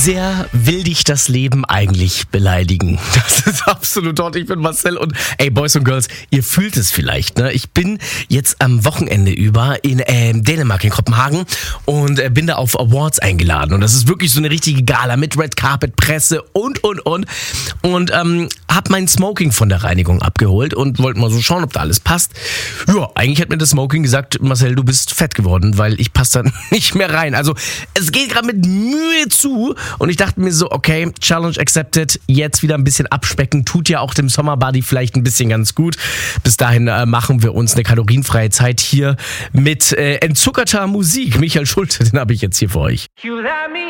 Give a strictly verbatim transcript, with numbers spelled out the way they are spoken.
sehr will dich das Leben eigentlich beleidigen? Das ist absolut dort. Ich bin Marcel und ey, Boys und Girls, ihr fühlt es vielleicht, ne? Ich bin jetzt am Wochenende über in äh, Dänemark, in Kopenhagen und äh, bin da auf Awards eingeladen und das ist wirklich so eine richtige Gala mit Red Carpet, Presse und, und, und und ähm, hab mein Smoking von der Reinigung abgeholt und wollte mal so schauen, ob da alles passt. Ja, eigentlich hat mir das Smoking gesagt, Marcel, du bist fett geworden, weil ich passe da nicht mehr rein. Also es geht gerade mit Mühe zu und ich dachte mir so, okay, Challenge accepted, jetzt wieder ein bisschen abspecken, tut ja auch dem Sommerbody vielleicht ein bisschen ganz gut. Bis dahin äh, machen wir uns eine kalorienfreie Zeit hier mit äh, entzuckerter Musik. Michael Schulte, den habe ich jetzt hier für euch.